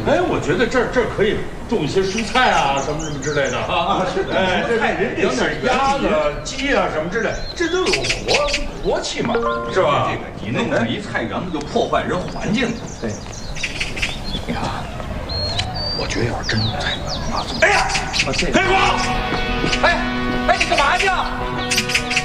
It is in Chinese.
哎，我觉得这儿可以种一些蔬菜啊，什么之类的啊。 是的， 哎， 菜人养点鸭子、鸡啊什么之类，这都有活气嘛，是吧？ 这个你弄这一菜园子就破坏人环境了。 对。 你看，我觉得要是真弄菜园子，那怎么？ 哎呀， 哦，这个。 黑光， 哎，你干嘛去？